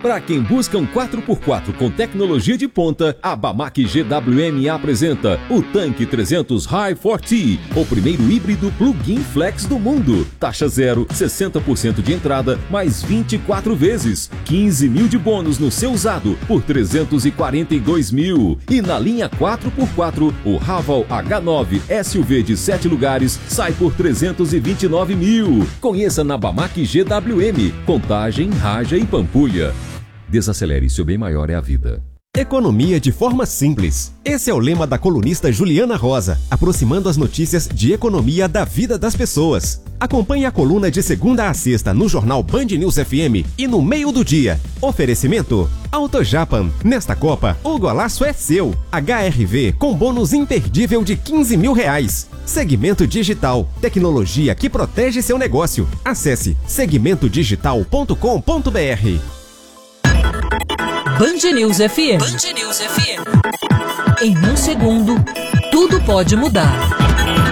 Para quem busca um 4x4 com tecnologia de ponta, a Bamac GWM apresenta o Tanque 300 High 4T, o primeiro híbrido plug-in flex do mundo. Taxa zero, 60% de entrada, mais 24 vezes. 15 mil de bônus no seu usado por 342 mil. E na linha 4x4, o Raval H9 SUV de 7 lugares sai por 329 mil. Conheça na Bamac GWM, Contagem, Raja e Pampulha. Desacelere, seu bem maior é a vida. Economia de forma simples. Esse é o lema da colunista Juliana Rosa, aproximando as notícias de economia da vida das pessoas. Acompanhe a coluna de segunda a sexta no jornal Band News FM e no meio do dia. Oferecimento AutoJapan. Nesta Copa, o golaço é seu. HRV com bônus imperdível de 15 mil reais. Segmento Digital. Tecnologia que protege seu negócio. Acesse segmentodigital.com.br. Band News FM. Band News FM. Em um segundo, tudo pode mudar.